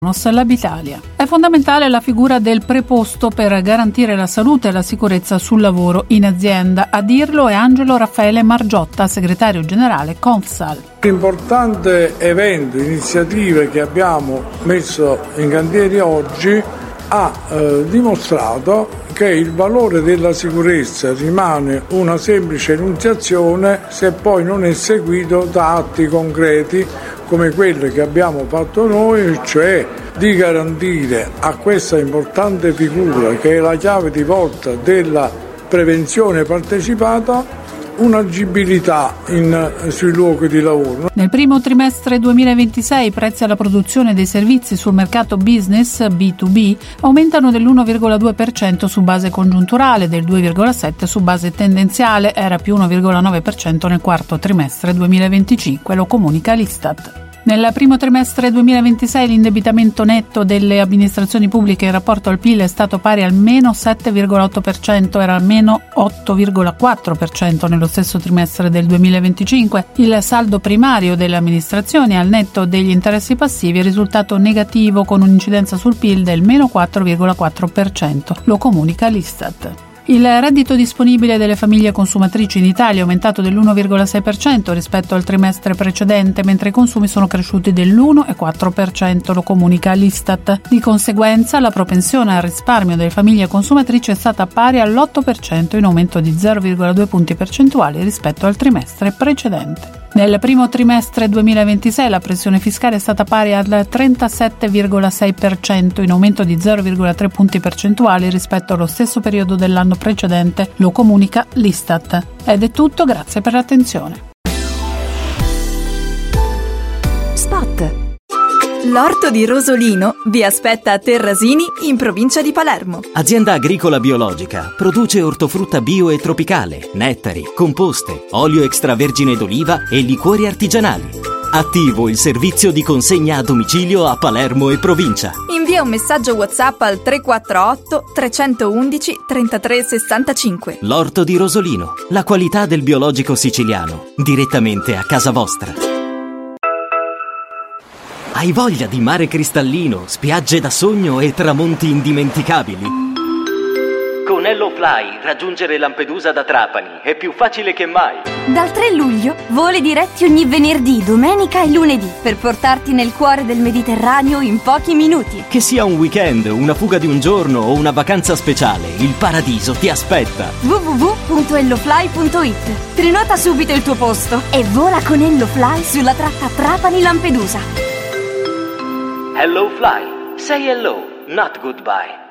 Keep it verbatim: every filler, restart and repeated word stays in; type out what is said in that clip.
L'Abitalia. È fondamentale la figura del preposto per garantire la salute e la sicurezza sul lavoro in azienda. A dirlo è Angelo Raffaele Margiotta, segretario generale Confsal. L'importante evento, iniziative che abbiamo messo in cantiere oggi ha eh, dimostrato che il valore della sicurezza rimane una semplice enunciazione se poi non è seguito da atti concreti come quello che abbiamo fatto noi, cioè di garantire a questa importante figura che è la chiave di volta della prevenzione partecipata un'agibilità in, sui luoghi di lavoro. Nel primo trimestre duemilaventisei i prezzi alla produzione dei servizi sul mercato business B due B aumentano dell'uno virgola due per cento su base congiunturale, del due virgola sette per cento su base tendenziale, era più uno virgola nove per cento nel quarto trimestre duemilaventicinque, lo comunica l'Istat. Nel primo trimestre duemilaventisei l'indebitamento netto delle amministrazioni pubbliche in rapporto al P I L è stato pari al meno sette virgola otto per cento, era al meno otto virgola quattro per cento nello stesso trimestre del duemilaventicinque. Il saldo primario delle amministrazioni al netto degli interessi passivi è risultato negativo con un'incidenza sul P I L del meno quattro virgola quattro per cento, lo comunica l'Istat. Il reddito disponibile delle famiglie consumatrici in Italia è aumentato dell'uno virgola sei per cento rispetto al trimestre precedente, mentre i consumi sono cresciuti dell'uno virgola quattro per cento, lo comunica l'Istat. Di conseguenza, la propensione al risparmio delle famiglie consumatrici è stata pari all'otto per cento, in aumento di zero virgola due punti percentuali rispetto al trimestre precedente. Nel primo trimestre duemilaventisei la pressione fiscale è stata pari al trentasette virgola sei per cento, in aumento di zero virgola tre punti percentuali rispetto allo stesso periodo dell'anno precedente, lo comunica l'Istat. Ed è tutto, grazie per l'attenzione. Spot. L'orto di Rosolino vi aspetta a Terrasini, in provincia di Palermo. Azienda agricola biologica, produce ortofrutta bio e tropicale, nettari, composte, olio extravergine d'oliva e liquori artigianali. Attivo il servizio di consegna a domicilio a Palermo e provincia. Invia un messaggio WhatsApp al tre quattro otto tre uno uno trentatré sessantacinque. L'orto di Rosolino, la qualità del biologico siciliano, direttamente a casa vostra. Hai voglia di mare cristallino, spiagge da sogno e tramonti indimenticabili? Con HelloFly raggiungere Lampedusa da Trapani è più facile che mai. Dal tre luglio voli diretti ogni venerdì, domenica e lunedì per portarti nel cuore del Mediterraneo in pochi minuti. Che sia un weekend, una fuga di un giorno o una vacanza speciale, il paradiso ti aspetta. w w w punto hellofly punto it. Prenota subito il tuo posto e vola con HelloFly sulla tratta Trapani-Lampedusa. HelloFly. Say hello, not goodbye.